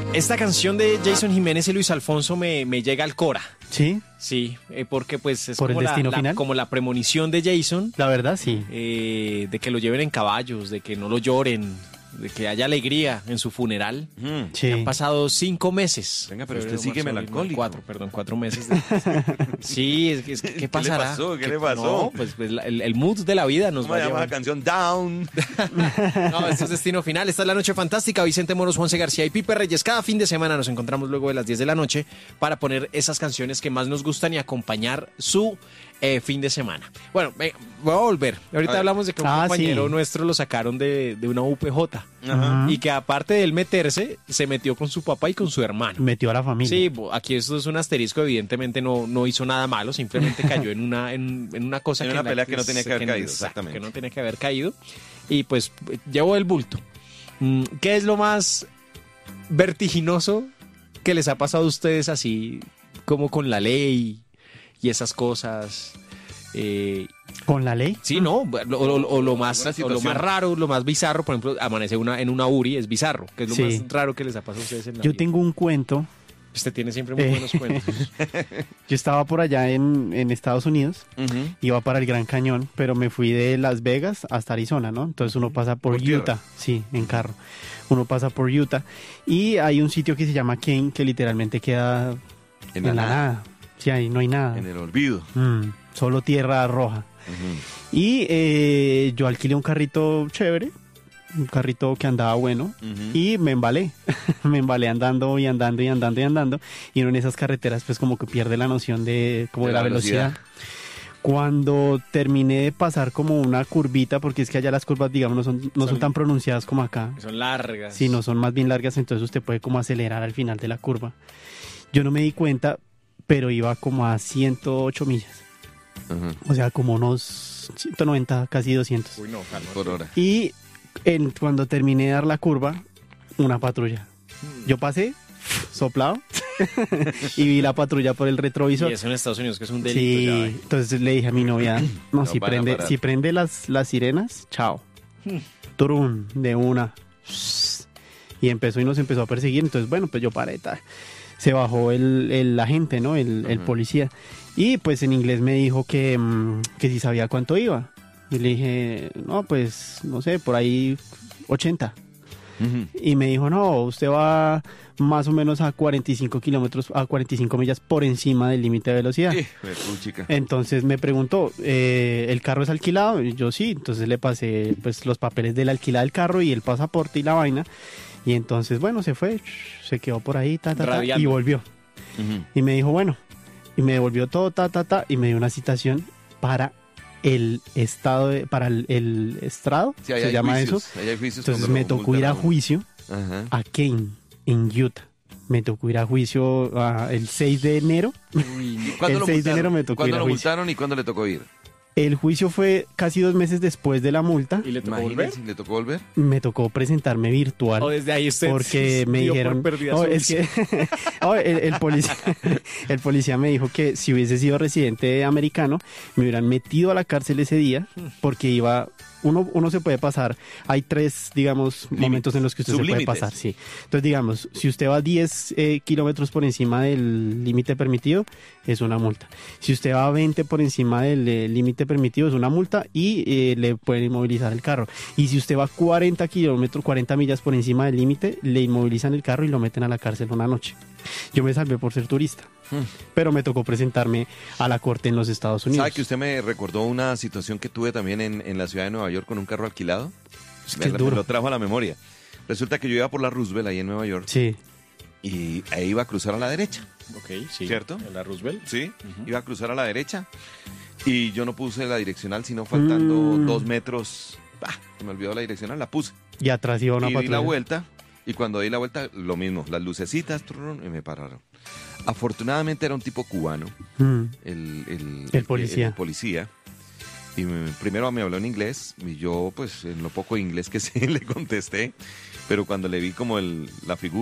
Esta canción de Jason Jiménez y Luis Alfonso me llega al cora. ¿Sí? Sí, porque pues es ¿Por como el destino final? como la premonición de Jason, La verdad, sí. de que lo lleven en caballos, de que no lo lloren, de que haya alegría en su funeral. Sí. Han pasado 5 meses. Venga, pero Febrero, usted sigue marzo, abril, melancólico. 4 meses. Sí, ¿qué pasará? ¿Qué le pasó? No, pues el mood de la vida nos ¿Cómo va se a llama la llevar. canción? Down. No, esto es Destino Final. Esta es La Noche Fantástica. Vicente Moros, Juanse García y Pipe Reyes. Cada fin de semana nos encontramos luego de las 10 de la noche para poner esas canciones que más nos gustan y acompañar su fin de semana. Bueno, voy a volver. Ahorita hablamos de que un compañero sí. nuestro lo sacaron de una UPJ. Ajá. Y que aparte de él meterse, se metió con su papá y con su hermano. Metió a la familia. Sí, aquí esto es un asterisco, evidentemente no hizo nada malo, simplemente cayó en una cosa En una pelea que no tenía que haber caído, exactamente. Que no tenía que haber caído, y pues llevó el bulto. ¿Qué es lo más vertiginoso que les ha pasado a ustedes así, como con la ley y esas cosas? ¿Con la ley? Sí, ¿no? O lo más situación. raro, lo más bizarro, por ejemplo, amanece en una URI, es bizarro, que es lo Sí. más raro que les ha pasado a ustedes en la Yo vida. tengo un cuento. Usted tiene siempre muy buenos cuentos. Yo estaba por allá en Estados Unidos, iba para el Gran Cañón, pero me fui de Las Vegas hasta Arizona, ¿no? Entonces uno pasa por tierra. Utah, sí, en carro. Uno pasa por Utah y hay un sitio que se llama Kane que literalmente queda En en la la nada. Sí, ahí no hay nada. En el olvido. Solo tierra roja. Y yo alquilé un carrito chévere, un carrito que andaba bueno, y me embalé. Me embalé andando y andando y andando y andando. Y uno en esas carreteras pues como que pierde la noción de la velocidad. Cuando terminé de pasar como una curvita, porque es que allá las curvas, digamos, no son tan pronunciadas como acá. Son largas. Sí, no son más bien largas, entonces usted puede como acelerar al final de la curva. Yo no me di cuenta, pero iba como a 108 millas. O sea, como unos 190, casi 200. Uy, no, calma. Por hora. Y cuando terminé de dar la curva, una patrulla. Yo pasé, soplado, y vi la patrulla por el retrovisor. Y eso en Estados Unidos, que es un delito. Sí, ya ve. entonces le dije a mi novia, no, No si van a parar. prende las sirenas, chao. Turun, de una. Y nos empezó a perseguir, entonces bueno, pues yo paré, tal. Se bajó el agente, ¿no? El policía. Y pues en inglés me dijo que si sabía cuánto iba. Y le dije, no, pues, no sé, por ahí 80. Y me dijo, no, usted va más o menos a 45 millas por encima del límite de velocidad. Chica. Entonces me preguntó, ¿el carro es alquilado? Y yo sí, entonces le pasé pues los papeles de la alquilada del carro y el pasaporte y la vaina. Y entonces, bueno, se fue, se quedó por ahí, Radiando. y volvió. Y me dijo, bueno, y me devolvió todo, y me dio una citación para el estado, para el estrado, Sí, ahí se hay llama juicios, eso. ahí hay juicios Entonces cuando me lo tocó multan ir a uno. juicio Ajá. a Kane, en Utah. Me tocó ir a juicio el 6 de enero. ¿Cuándo El lo 6 de enero multaron? me tocó ¿Cuándo ir a lo juicio. multaron y cuándo le tocó ir? El juicio fue casi 2 meses después de la multa. ¿Y le tocó volver? Imagínense, ¿le tocó volver? Me tocó presentarme virtual. O desde ahí usted Porque me dio por dijeron, perdida no, su es que no, el policía me dijo que si hubiese sido residente americano me hubieran metido a la cárcel ese día porque uno se puede pasar, hay 3, digamos, momentos en los que usted se puede Sublímites. pasar, sí. Entonces, digamos, si usted va 10 kilómetros por encima del límite permitido, es una multa. Si usted va 20 por encima del límite permitido, es una multa y le pueden inmovilizar el carro. Y si usted va 40 millas por encima del límite, le inmovilizan el carro y lo meten a la cárcel una noche. Yo me salvé por ser turista, pero me tocó presentarme a la corte en los Estados Unidos. ¿Sabe que usted me recordó una situación que tuve también en la ciudad de Nueva York con un carro alquilado? Es que es Me duro. lo trajo a la memoria. Resulta que yo iba por la Roosevelt ahí en Nueva York Sí. y ahí iba a cruzar a la derecha. Ok, sí. ¿Cierto? En la Roosevelt. Sí, iba a cruzar a la derecha y yo no puse la direccional, sino faltando 2 metros. Se me olvidó la direccional, la puse. Y atrás iba una Y di patrulla. la vuelta, y cuando di la vuelta, lo mismo, las lucecitas, y me pararon. Afortunadamente era un tipo cubano, El policía. el policía. Y primero me habló en inglés, y yo, pues, en lo poco inglés que sé, le contesté. Pero cuando le vi como la figura,